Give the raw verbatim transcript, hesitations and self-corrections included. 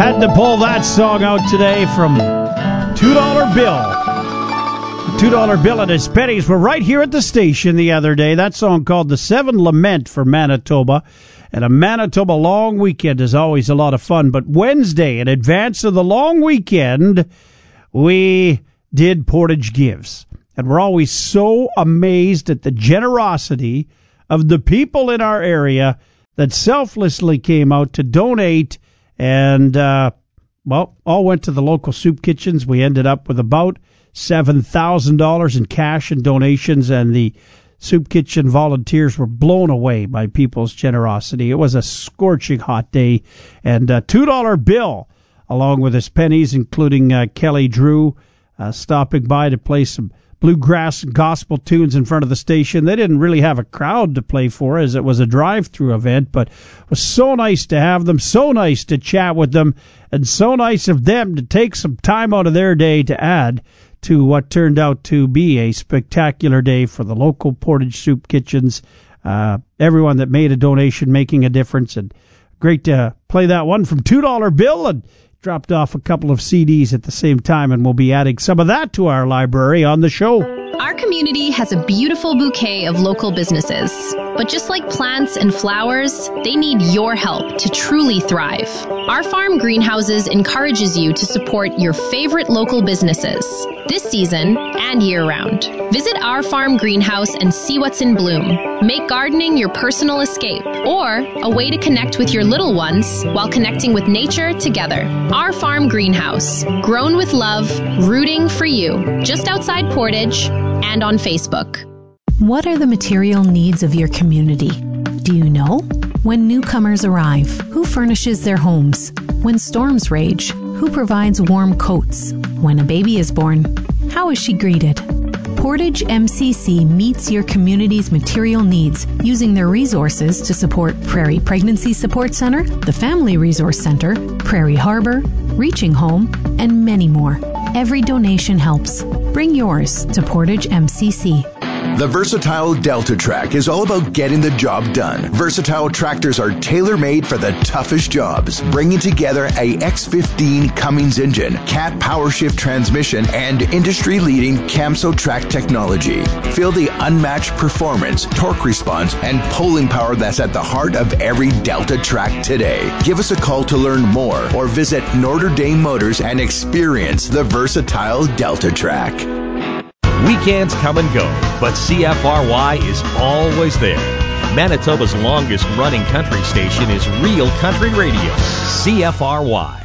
Had to pull that song out today from two dollar Bill. two dollar Bill and his pennies were right here at the station the other day. That song called The Seven Lament for Manitoba. And a Manitoba long weekend is always a lot of fun. But Wednesday, in advance of the long weekend, we did Portage Gives. And we're always so amazed at the generosity of the people in our area that selflessly came out to donate. And, uh, well, all went to the local soup kitchens. We ended up with about seven thousand dollars in cash and donations, and the soup kitchen volunteers were blown away by people's generosity. It was a scorching hot day, and a two dollar Bill, along with his pennies, including uh, Kelly Drew, uh, stopping by to play some bluegrass and gospel tunes in front of the station. They didn't really have a crowd to play for, as it was a drive-through event, but it was so nice to have them, so nice to chat with them, and so nice of them to take some time out of their day to add to what turned out to be a spectacular day for the local Portage Soup Kitchens. Uh, everyone that made a donation making a difference, and great to play that one from two dollar Bill, and dropped off a couple of C Ds at the same time, and we'll be adding some of that to our library on the show. Our community has a beautiful bouquet of local businesses, but just like plants and flowers, they need your help to truly thrive. Our Farm Greenhouses encourages you to support your favorite local businesses this season and year-round. Visit Our Farm Greenhouse and see what's in bloom. Make gardening your personal escape, or a way to connect with your little ones while connecting with nature together. Our Farm Greenhouse, grown with love, rooting for you, just outside Portage and on Facebook. What are the material needs of your community? Do you know? When newcomers arrive, who furnishes their homes? When storms rage, who provides warm coats? When a baby is born, how is she greeted? Portage M C C meets your community's material needs using their resources to support Prairie Pregnancy Support Center, the Family Resource Center, Prairie Harbor, Reaching Home, and many more. Every donation helps. Bring yours to Portage M C C. The Versatile Delta Track is all about getting the job done. Versatile tractors are tailor-made for the toughest jobs, bringing together a X fifteen Cummins engine, Cat PowerShift transmission, and industry-leading Camso track technology. Feel the unmatched performance, torque response, and pulling power that's at the heart of every Delta track today. Give us a call to learn more, or visit Notre Dame Motors and experience the Versatile Delta Track. Weekends come and go, but C F R Y is always there. Manitoba's longest running country station is Real Country Radio, C F R Y.